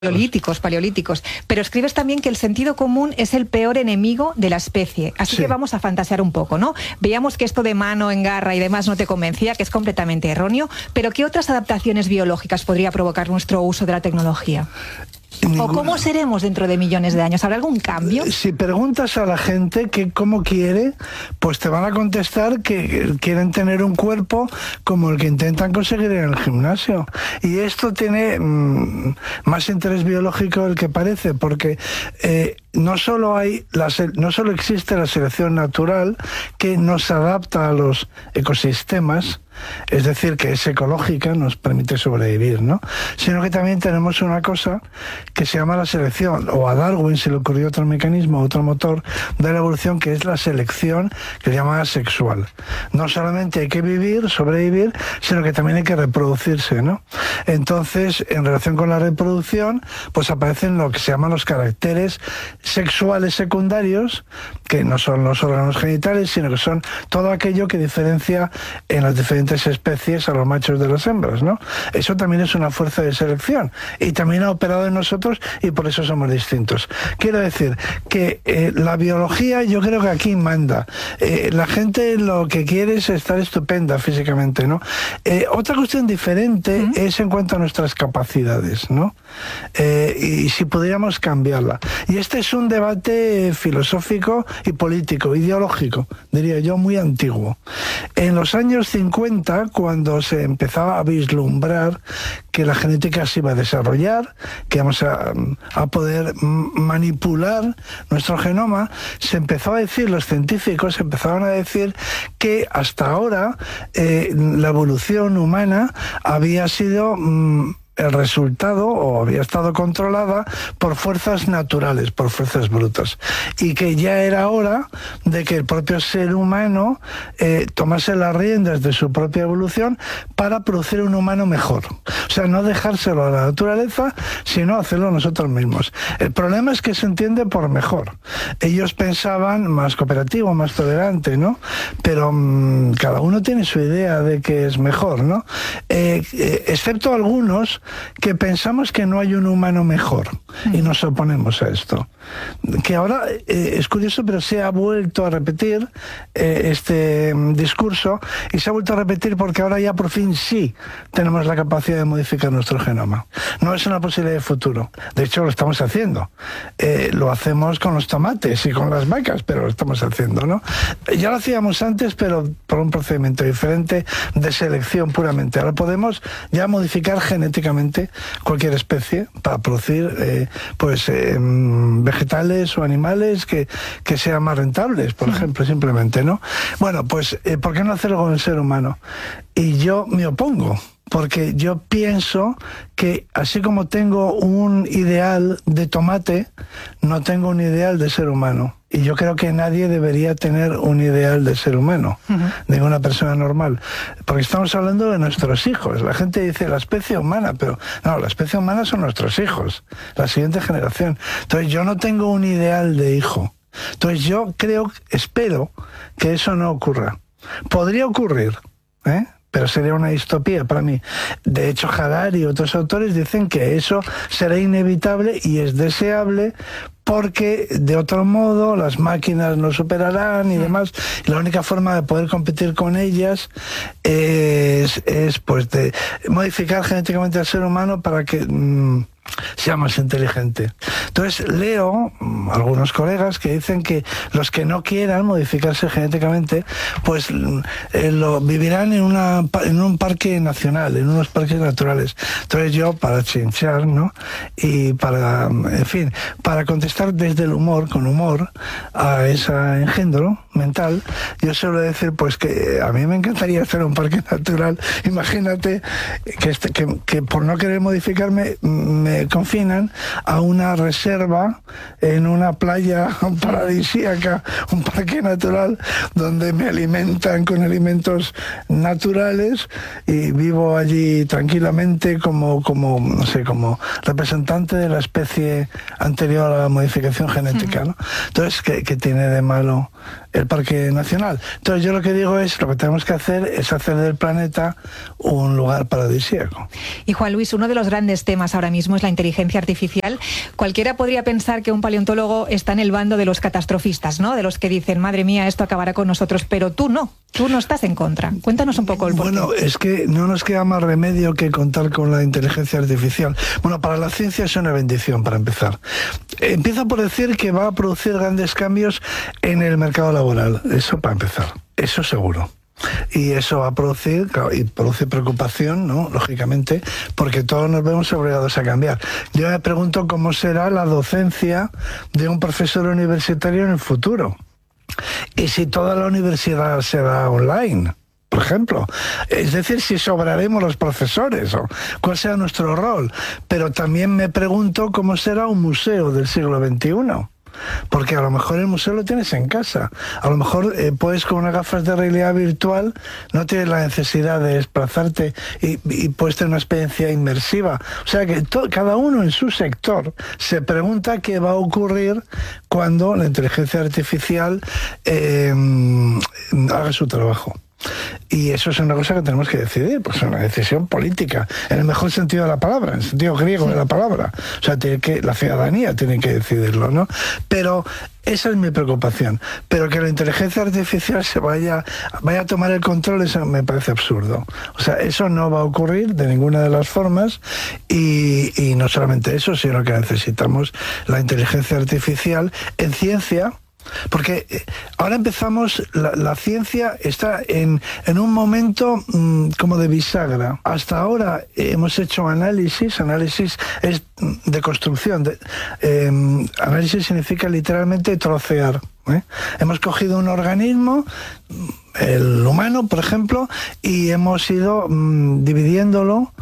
paleolíticos, pero escribes también que el sentido común es el peor enemigo de la especie, así que vamos a fantasear un poco, ¿no? Veíamos que esto de mano en garra y demás no te convencía, que es completamente erróneo, pero ¿qué otras adaptaciones biológicas podría provocar nuestro uso de la tecnología? Ninguna. ¿O cómo seremos dentro de millones de años? ¿Habrá algún cambio? Si preguntas a la gente que cómo quiere, pues te van a contestar que quieren tener un cuerpo como el que intentan conseguir en el gimnasio. Y esto tiene más interés biológico del que parece, porque no solo existe la selección natural que nos adapta a los ecosistemas, es decir, que es ecológica, nos permite sobrevivir, ¿no? Sino que también tenemos una cosa que se llama la selección, o a Darwin se le ocurrió otro mecanismo, otro motor de la evolución, que es la selección, que se llama sexual. No solamente hay que vivir, sobrevivir, sino que también hay que reproducirse, ¿no? Entonces, en relación con la reproducción, pues aparecen lo que se llaman los caracteres sexuales secundarios, que no son los órganos genitales, sino que son todo aquello que diferencia en las diferentes especies a los machos de las hembras, ¿no? Eso también es una fuerza de selección y también ha operado en nosotros y por eso somos distintos. Quiero decir que la biología, yo creo que aquí manda. La gente lo que quiere es estar estupenda físicamente, ¿no? Otra cuestión diferente es en cuanto a nuestras capacidades, ¿no? Y si pudiéramos cambiarla. Y este es un debate filosófico y político, ideológico, diría yo, muy antiguo. En los años 50, cuando se empezaba a vislumbrar que la genética se iba a desarrollar, que vamos a poder manipular nuestro genoma, se empezó a decir, los científicos empezaron a decir que hasta ahora la evolución humana había sido el resultado, o había estado controlada por fuerzas naturales, por fuerzas brutas, y que ya era hora de que el propio ser humano tomase las riendas de su propia evolución para producir un humano mejor. O sea, no dejárselo a la naturaleza, sino hacerlo nosotros mismos. El problema es que se entiende por mejor. Ellos pensaban más cooperativo, más tolerante, ¿no? Pero cada uno tiene su idea de que es mejor, ¿no? Excepto algunos que pensamos que no hay un humano mejor y nos oponemos a esto. Que ahora es curioso, pero se ha vuelto a repetir este discurso, y se ha vuelto a repetir porque ahora ya por fin sí tenemos la capacidad de modificar nuestro genoma. No es una posibilidad de futuro. De hecho, lo estamos haciendo. Lo hacemos con los tomates y con las vacas, pero lo estamos haciendo, ¿no? Ya lo hacíamos antes, pero por un procedimiento diferente de selección puramente. Ahora podemos ya modificar genéticamente cualquier especie para producir vegetales o animales que sean más rentables, por ejemplo, simplemente, ¿no? Bueno, pues ¿por qué no hacerlo con el ser humano? Y yo me opongo, porque yo pienso que así como tengo un ideal de tomate, no tengo un ideal de ser humano. Y yo creo que nadie debería tener un ideal de ser humano, ninguna persona normal. Porque estamos hablando de nuestros hijos. La gente dice la especie humana, pero no, la especie humana son nuestros hijos, la siguiente generación. Entonces yo no tengo un ideal de hijo. Entonces yo espero que eso no ocurra. Podría ocurrir, pero sería una distopía para mí. De hecho, Harari y otros autores dicen que eso será inevitable y es deseable, porque de otro modo las máquinas nos superarán y demás, y la única forma de poder competir con ellas es pues de modificar genéticamente al ser humano para que sea más inteligente. Entonces leo algunos colegas que dicen que los que no quieran modificarse genéticamente, pues vivirán en un parque nacional, en unos parques naturales. Entonces yo, para chinchar, ¿no? Y para, en fin, para contestar desde el humor, con humor, a ese engendro mental, yo suelo decir pues que a mí me encantaría hacer un parque natural. Imagínate que por no querer modificarme me confinan a una reserva reserva en una playa paradisíaca, un parque natural, donde me alimentan con alimentos naturales y vivo allí tranquilamente como representante de la especie anterior a la modificación genética, ¿no? Entonces, ¿qué tiene de malo el Parque Nacional? Entonces, yo lo que digo es, lo que tenemos que hacer es hacer del planeta un lugar paradisíaco. Y Juan Luis, uno de los grandes temas ahora mismo es la inteligencia artificial. Cualquiera podría pensar que un paleontólogo está en el bando de los catastrofistas, ¿no? De los que dicen, madre mía, esto acabará con nosotros, pero tú no estás en contra. Cuéntanos un poco el porqué. Bueno, es que no nos queda más remedio que contar con la inteligencia artificial. Bueno, para la ciencia es una bendición, para empezar. Empiezo por decir que va a producir grandes cambios en el mercado laboral. Eso para empezar. Eso seguro. Y eso va a producir, claro, y produce preocupación, ¿no? Lógicamente, porque todos nos vemos obligados a cambiar. Yo me pregunto cómo será la docencia de un profesor universitario en el futuro. Y si toda la universidad será online, por ejemplo. Es decir, si sobraremos los profesores, o cuál será nuestro rol. Pero también me pregunto cómo será un museo del siglo XXI. Porque a lo mejor el museo lo tienes en casa. A lo mejor puedes, con unas gafas de realidad virtual, no tienes la necesidad de desplazarte y puedes tener una experiencia inmersiva. O sea que cada uno en su sector se pregunta qué va a ocurrir cuando la inteligencia artificial haga su trabajo. Y eso es una cosa que tenemos que decidir, pues es una decisión política, en el mejor sentido de la palabra, en el sentido griego de la palabra. O sea, la ciudadanía tiene que decidirlo, ¿no? Pero esa es mi preocupación. Pero que la inteligencia artificial se vaya a tomar el control, eso me parece absurdo. O sea, eso no va a ocurrir de ninguna de las formas y no solamente eso, sino que necesitamos la inteligencia artificial en ciencia. Porque ahora empezamos, la ciencia está en un momento como de bisagra. Hasta ahora hemos hecho análisis es de construcción. Análisis significa literalmente trocear. Hemos cogido un organismo, el humano, por ejemplo, y hemos ido dividiéndolo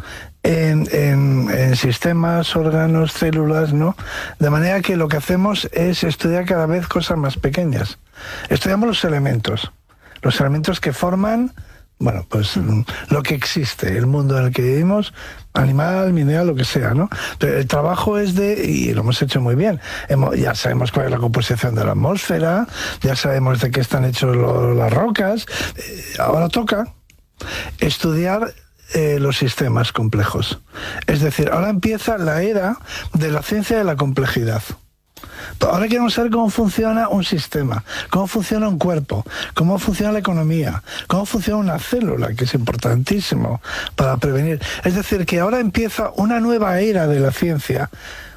en sistemas, órganos, células, ¿no? De manera que lo que hacemos es estudiar cada vez cosas más pequeñas. Estudiamos los elementos que forman, bueno, pues lo que existe, el mundo en el que vivimos, animal, mineral, lo que sea, ¿no? Pero el trabajo es y lo hemos hecho muy bien. Ya sabemos cuál es la composición de la atmósfera, ya sabemos de qué están hechos las rocas. Ahora toca estudiar los sistemas complejos. Es decir, ahora empieza la era de la ciencia de la complejidad. Ahora queremos saber cómo funciona un sistema, cómo funciona un cuerpo, cómo funciona la economía, cómo funciona una célula, que es importantísimo para prevenir. Es decir, que ahora empieza una nueva era de la ciencia.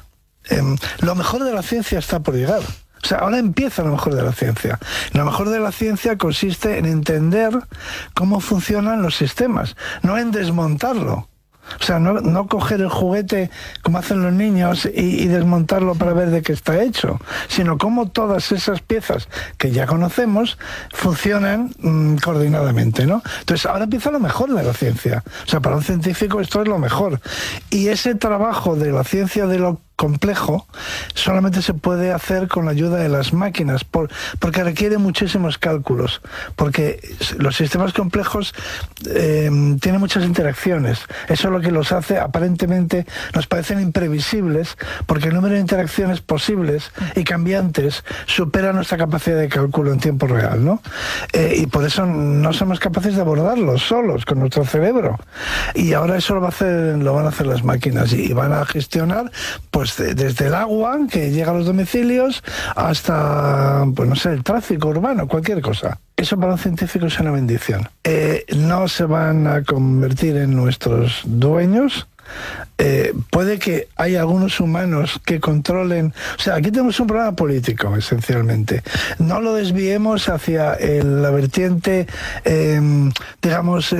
Lo mejor de la ciencia está por llegar. O sea, ahora empieza lo mejor de la ciencia. Lo mejor de la ciencia consiste en entender cómo funcionan los sistemas, no en desmontarlo. O sea, no coger el juguete como hacen los niños y desmontarlo para ver de qué está hecho, sino cómo todas esas piezas que ya conocemos funcionan coordinadamente, ¿no? Entonces, ahora empieza lo mejor de la ciencia. O sea, para un científico esto es lo mejor. Y ese trabajo de la ciencia de lo complejo solamente se puede hacer con la ayuda de las máquinas, porque requiere muchísimos cálculos, porque los sistemas complejos tienen muchas interacciones. Eso es lo que los hace, aparentemente nos parecen imprevisibles, porque el número de interacciones posibles y cambiantes supera nuestra capacidad de cálculo en tiempo real, ¿no? Y por eso no somos capaces de abordarlos solos con nuestro cerebro. Y ahora eso lo van a hacer las máquinas y van a gestionar, pues, desde el agua que llega a los domicilios hasta, pues no sé, el tráfico urbano, cualquier cosa. Eso para un científico es una bendición. No se van a convertir en nuestros dueños. Puede que haya algunos humanos que controlen. O sea, aquí tenemos un problema político, esencialmente. No lo desviemos hacia la vertiente, digamos,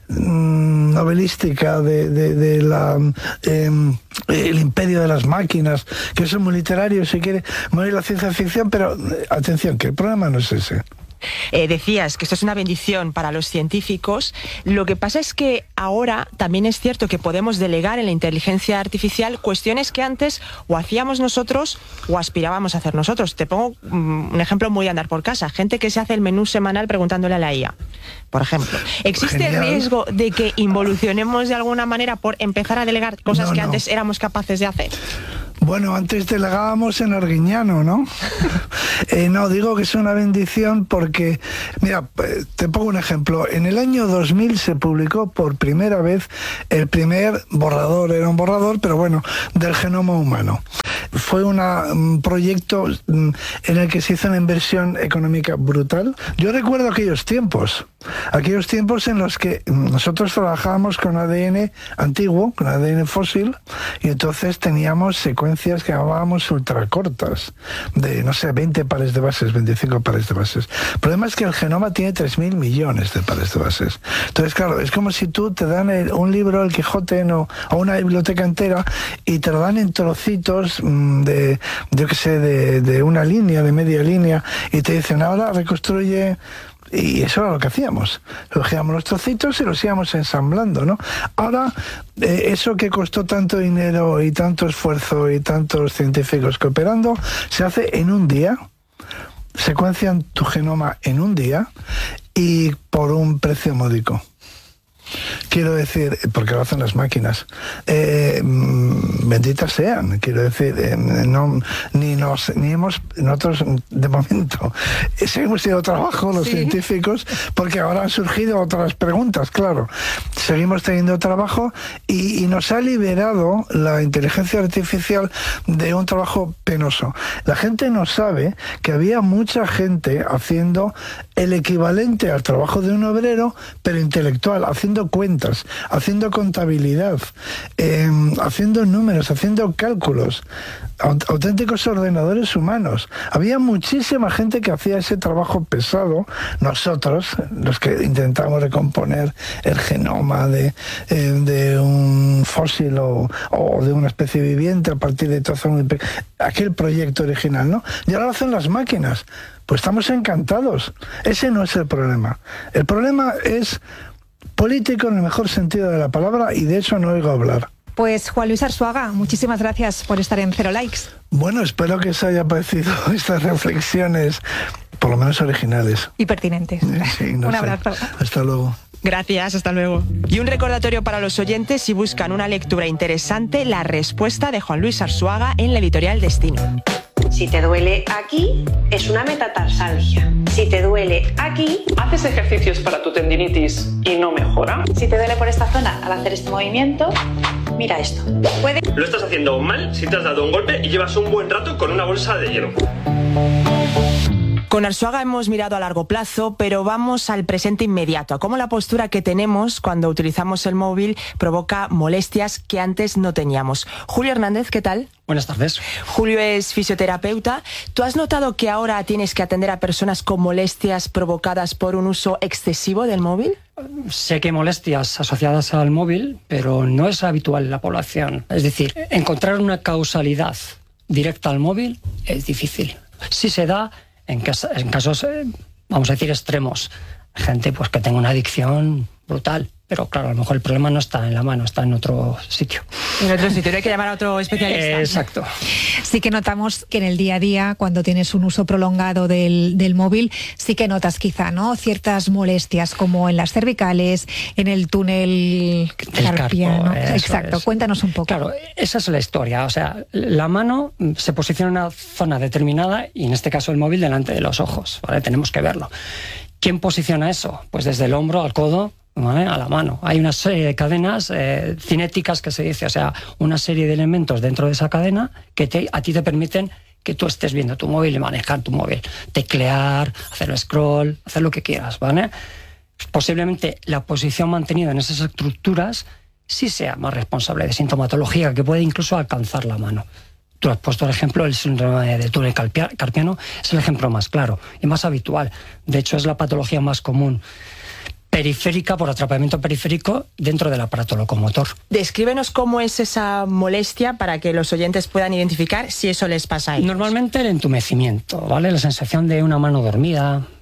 novelística de el imperio de las máquinas, que eso es muy literario, si quiere, muy la ciencia ficción, pero atención, que el problema no es ese. Decías que esto es una bendición para los científicos. Lo que pasa es que ahora también es cierto que podemos delegar en la inteligencia artificial cuestiones que antes o hacíamos nosotros o aspirábamos a hacer nosotros. Te pongo un ejemplo muy de andar por casa. Gente que se hace el menú semanal preguntándole a la IA, por ejemplo. ¿Existe el riesgo de que involucionemos de alguna manera por empezar a delegar cosas que antes éramos capaces de hacer? Bueno, antes delegábamos en Arguiñano, ¿no? No, digo que es una bendición porque, mira, te pongo un ejemplo. En el año 2000 se publicó por primera vez el primer borrador, era un borrador, pero bueno, del genoma humano. Fue un proyecto en el que se hizo una inversión económica brutal. Yo recuerdo aquellos tiempos en los que nosotros trabajábamos con ADN antiguo, con ADN fósil, y entonces teníamos secuencias que llamábamos ultracortas, de, no sé, 20 pares de bases, 25 pares de bases. El problema es que el genoma tiene 3.000 millones de pares de bases. Entonces, claro, es como si tú te dan un libro, el Quijote, o una biblioteca entera, y te lo dan en trocitos de una línea, de media línea, y te dicen, ahora reconstruye. Y eso era lo que hacíamos. Cogíamos los trocitos y los íbamos ensamblando, ¿no? Ahora, eso que costó tanto dinero y tanto esfuerzo y tantos científicos cooperando, se hace en un día. Secuencian tu genoma en un día y por un precio módico. Quiero decir, porque lo hacen las máquinas, benditas sean, quiero decir, nosotros de momento seguimos teniendo trabajo los científicos, porque ahora han surgido otras preguntas, claro, seguimos teniendo trabajo y nos ha liberado la inteligencia artificial de un trabajo penoso. La gente no sabe que había mucha gente haciendo el equivalente al trabajo de un obrero, pero intelectual, haciendo cuentas, haciendo contabilidad, haciendo números, haciendo cálculos, auténticos ordenadores humanos. Había muchísima gente que hacía ese trabajo pesado. Nosotros, los que intentamos recomponer el genoma de un fósil o de una especie viviente a partir de aquel proyecto original, ¿no? Y ahora lo hacen las máquinas. Pues estamos encantados. Ese no es el problema. El problema es político en el mejor sentido de la palabra, y de eso no oigo hablar. Pues Juan Luis Arzuaga, muchísimas gracias por estar en Cero Likes. Bueno, espero que os haya parecido estas reflexiones, por lo menos originales. Y pertinentes. Sí, un abrazo. Hasta luego. Gracias, hasta luego. Y un recordatorio para los oyentes, si buscan una lectura interesante, La respuesta de Juan Luis Arzuaga en la editorial Destino. Si te duele aquí, es una metatarsalgia. Si te duele aquí, haces ejercicios para tu tendinitis y no mejora. Si te duele por esta zona al hacer este movimiento, mira esto. Lo estás haciendo mal si te has dado un golpe y llevas un buen rato con una bolsa de hielo. Con Arzuaga hemos mirado a largo plazo, pero vamos al presente inmediato, a cómo la postura que tenemos cuando utilizamos el móvil provoca molestias que antes no teníamos. Julio Hernández, ¿qué tal? Buenas tardes. Julio es fisioterapeuta. ¿Tú has notado que ahora tienes que atender a personas con molestias provocadas por un uso excesivo del móvil? Sé que hay molestias asociadas al móvil, pero no es habitual en la población. Es decir, encontrar una causalidad directa al móvil es difícil. Sí se da en casos, vamos a decir, extremos. Gente pues que tenga una adicción brutal. Pero claro, a lo mejor el problema no está en la mano, está en otro sitio. En otro sitio, hay que llamar a otro especialista. Exacto. Sí que notamos que en el día a día, cuando tienes un uso prolongado del móvil, sí que notas quizá, ¿no?, ciertas molestias, como en las cervicales, en el túnel carpiano. Exacto, cuéntanos un poco. Claro, esa es la historia. O sea, la mano se posiciona en una zona determinada y en este caso el móvil delante de los ojos, ¿vale? Tenemos que verlo. ¿Quién posiciona eso? Pues desde el hombro al codo, ¿vale?, a la mano. Hay una serie de cadenas cinéticas que se dice, o sea, una serie de elementos dentro de esa cadena que a ti te permiten que tú estés viendo tu móvil y manejar tu móvil. Teclear, hacer scroll, hacer lo que quieras, ¿vale? Posiblemente la posición mantenida en esas estructuras sí sea más responsable de sintomatología que puede incluso alcanzar la mano. Tú has puesto el ejemplo del síndrome del túnel carpiano, es el ejemplo más claro y más habitual. De hecho, es la patología más común periférica, por atrapamiento periférico, dentro del aparato locomotor. Descríbenos cómo es esa molestia para que los oyentes puedan identificar si eso les pasa a ellos. Normalmente el entumecimiento, ¿vale? La sensación de una mano dormida,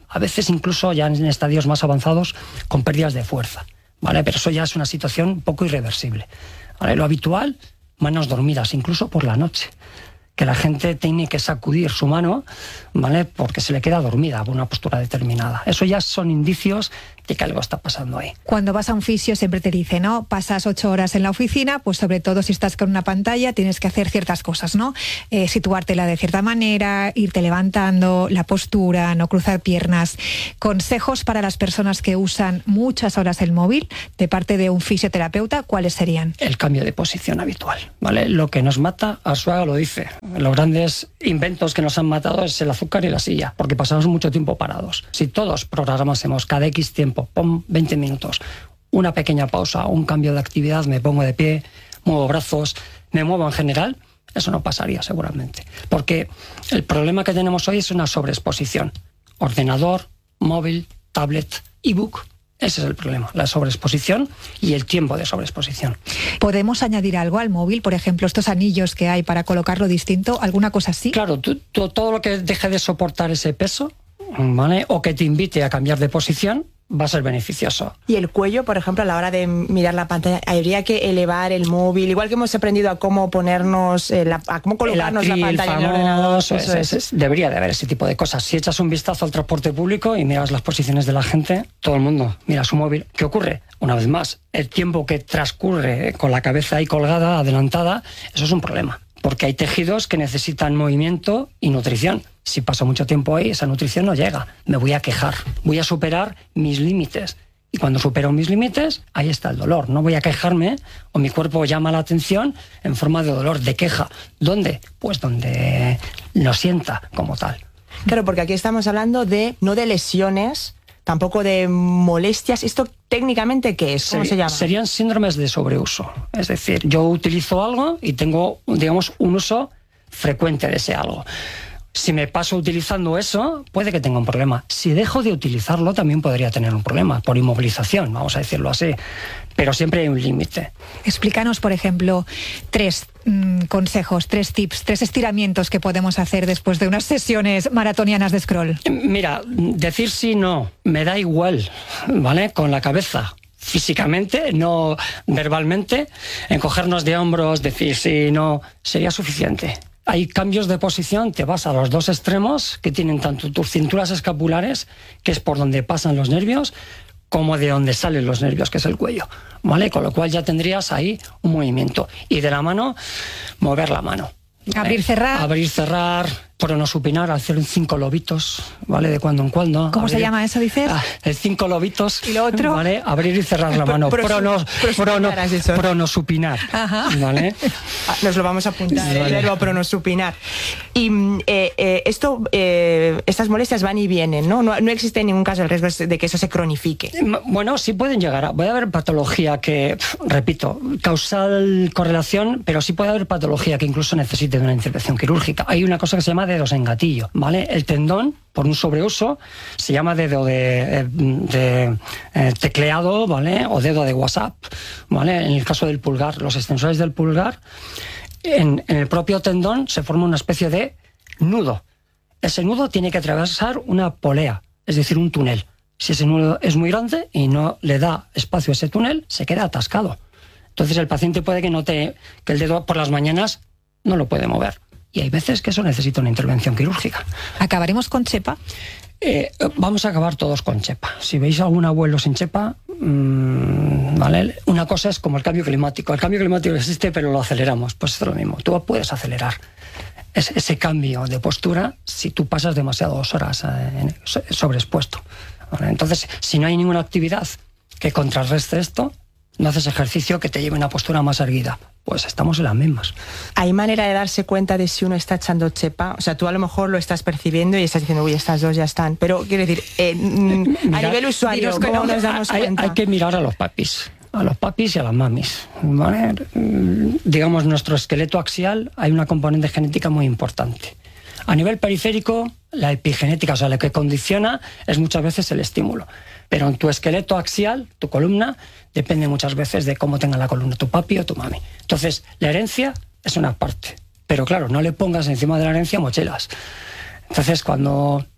a veces incluso ya en estadios más avanzados con pérdidas de fuerza, ¿vale? Pero eso ya es una situación un poco irreversible, ¿vale? Lo habitual, manos dormidas, incluso por la noche, que la gente tiene que sacudir su mano, ¿vale? Porque se le queda dormida por una postura determinada. Eso ya son indicios de que algo está pasando ahí. Cuando vas a un fisio siempre te dice, ¿no? Pasas 8 horas en la oficina, pues sobre todo si estás con una pantalla tienes que hacer ciertas cosas, ¿no? Situártela de cierta manera, irte levantando, la postura, no cruzar piernas. Consejos para las personas que usan muchas horas el móvil de parte de un fisioterapeuta, ¿cuáles serían? El cambio de posición habitual, ¿vale? Lo que nos mata, Arzuaga lo dice, los grandes inventos que nos han matado es el azúcar y la silla, porque pasamos mucho tiempo parados. Si todos programásemos cada X tiempo, 20 minutos, una pequeña pausa, un cambio de actividad, me pongo de pie, muevo brazos, me muevo en general, eso no pasaría seguramente. Porque el problema que tenemos hoy es una sobreexposición. Ordenador, móvil, tablet, ebook. Ese es el problema, la sobreexposición y el tiempo de sobreexposición. ¿Podemos añadir algo al móvil? Por ejemplo, estos anillos que hay para colocarlo distinto, ¿alguna cosa así? Claro, todo lo que deje de soportar ese peso, ¿vale? O que te invite a cambiar de posición, va a ser beneficioso. Y el cuello, por ejemplo, a la hora de mirar la pantalla, habría que elevar el móvil, igual que hemos aprendido a cómo ponernos, a cómo colocarnos la pantalla en el ordenador. Debería de haber ese tipo de cosas. Si echas un vistazo al transporte público y miras las posiciones de la gente, todo el mundo mira su móvil. ¿Qué ocurre? Una vez más, el tiempo que transcurre con la cabeza ahí colgada, adelantada, eso es un problema. Porque hay tejidos que necesitan movimiento y nutrición. Si paso mucho tiempo ahí, esa nutrición no llega. Me voy a quejar, voy a superar mis límites. Y cuando supero mis límites, ahí está el dolor. No voy a quejarme o mi cuerpo llama la atención en forma de dolor, de queja. ¿Dónde? Pues donde lo sienta como tal. Claro, porque aquí estamos hablando no de lesiones, tampoco de molestias. ¿Esto técnicamente qué es? ¿Cómo se llama? Serían síndromes de sobreuso. Es decir, yo utilizo algo y tengo, digamos, un uso frecuente de ese algo. Si me paso utilizando eso, puede que tenga un problema. Si dejo de utilizarlo, también podría tener un problema, por inmovilización, vamos a decirlo así. Pero siempre hay un límite. Explícanos, por ejemplo, 3 consejos, 3 tips, 3 estiramientos que podemos hacer después de unas sesiones maratonianas de scroll. Mira, decir sí, no, me da igual, ¿vale? Con la cabeza. Físicamente, no verbalmente, encogernos de hombros, decir sí, no, sería suficiente. Hay cambios de posición, te vas a los 2 extremos que tienen tanto tus cinturas escapulares, que es por donde pasan los nervios, como de donde salen los nervios, que es el cuello, ¿vale? Con lo cual ya tendrías ahí un movimiento. Y de la mano, mover la mano. Abrir, cerrar. Abrir, cerrar, pronosupinar, hacer 5 lobitos, ¿vale? De cuando en cuando. ¿Cómo se llama eso, dices? El 5 lobitos. ¿Y lo otro? ¿Vale? Abrir y cerrar la mano. Pronosupinar. Ajá. ¿Vale? Nos lo vamos a apuntar, el verbo pronosupinar. Y estas molestias van y vienen, ¿no? No existe en ningún caso el riesgo de que eso se cronifique. Bueno, sí pueden llegar. Puede haber patología que, repito, causal correlación, pero sí puede haber patología que incluso necesite de una intervención quirúrgica. Hay una cosa que se llama dedos en gatillo, ¿vale? El tendón, por un sobreuso, se llama dedo de tecleado, ¿vale? O dedo de WhatsApp, ¿vale? En el caso del pulgar, los extensores del pulgar, en el propio tendón se forma una especie de nudo. Ese nudo tiene que atravesar una polea, es decir, un túnel. Si ese nudo es muy grande y no le da espacio a ese túnel, se queda atascado. Entonces el paciente puede que note que el dedo por las mañanas no lo puede mover. Y hay veces que eso necesita una intervención quirúrgica. ¿Acabaremos con chepa? Vamos a acabar todos con chepa. Si veis algún abuelo sin chepa, ¿vale? Una cosa es como el cambio climático. El cambio climático existe, pero lo aceleramos. Pues es lo mismo. Tú puedes acelerar ese cambio de postura si tú pasas demasiadas horas sobreexpuesto, ¿vale? Entonces, si no hay ninguna actividad que contrarreste esto, no haces ejercicio que te lleve a una postura más erguida, pues estamos en las mismas. ¿Hay manera de darse cuenta de si uno está echando chepa? O sea, tú a lo mejor lo estás percibiendo y estás diciendo, uy, estas 2 ya están. Pero, quiero decir, a nivel usuario, ¿cómo nos damos cuenta? Hay que mirar a los papis y a las mamis, ¿vale? Digamos, nuestro esqueleto axial, hay una componente genética muy importante. A nivel periférico, la epigenética, o sea, lo que condiciona es muchas veces el estímulo. Pero en tu esqueleto axial, tu columna, depende muchas veces de cómo tenga la columna tu papi o tu mami. Entonces, la herencia es una parte. Pero claro, no le pongas encima de la herencia mochilas. Entonces, cuando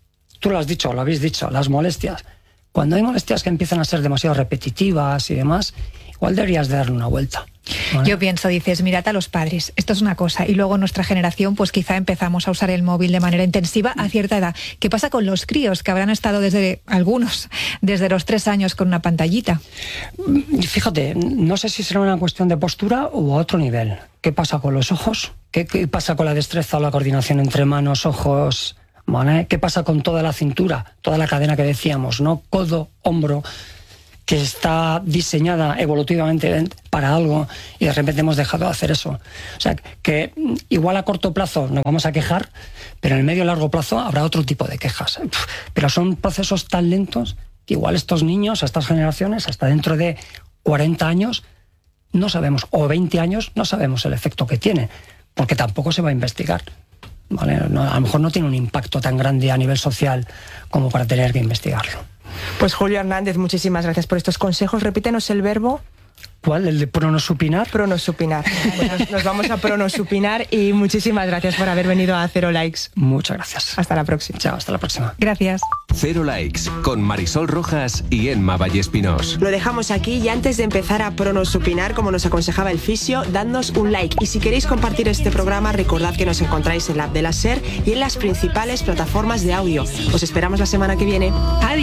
tú lo has dicho, lo habéis dicho, las molestias. Cuando hay molestias que empiezan a ser demasiado repetitivas y demás, igual deberías de darle una vuelta. ¿Vale? Yo pienso, dices, mirad a los padres, esto es una cosa, y luego nuestra generación, pues quizá empezamos a usar el móvil de manera intensiva a cierta edad. ¿Qué pasa con los críos que habrán estado desde los 3 años con una pantallita? Fíjate, no sé si será una cuestión de postura o a otro nivel. ¿Qué pasa con los ojos? ¿Qué pasa con la destreza o la coordinación entre manos, ojos? ¿Vale? ¿Qué pasa con toda la cintura, toda la cadena que decíamos, ¿no? Codo, hombro, que está diseñada evolutivamente para algo y de repente hemos dejado de hacer eso. O sea, que igual a corto plazo nos vamos a quejar, pero en el medio y largo plazo habrá otro tipo de quejas. Pero son procesos tan lentos que igual estos niños, estas generaciones, hasta dentro de 40 años, no sabemos, o 20 años, no sabemos el efecto que tiene, porque tampoco se va a investigar. ¿Vale? A lo mejor no tiene un impacto tan grande a nivel social como para tener que investigarlo. Pues Julio Hernández, muchísimas gracias por estos consejos. Repítenos el verbo. ¿Cuál? ¿El de pronosupinar? Pronosupinar. Nos vamos a pronosupinar y muchísimas gracias por haber venido a Cero Likes. Muchas gracias. Hasta la próxima. Chao, hasta la próxima. Gracias. Cero Likes con Marisol Rojas y Emma Vallespinós. Lo dejamos aquí y antes de empezar a pronosupinar, como nos aconsejaba el fisio, dadnos un like. Y si queréis compartir este programa, recordad que nos encontráis en la app de la SER y en las principales plataformas de audio. Os esperamos la semana que viene. Adiós.